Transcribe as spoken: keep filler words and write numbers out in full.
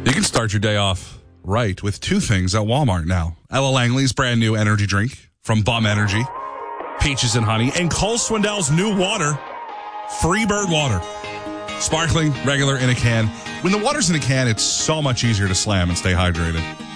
You can start your day off right with two things at Walmart now. Ella Langley's brand new energy drink from Bum Energy, peaches and honey, and Cole Swindell's new water, Freebird water. Sparkling, regular, in a can. When the water's in a can, it's so much easier to slam and stay hydrated.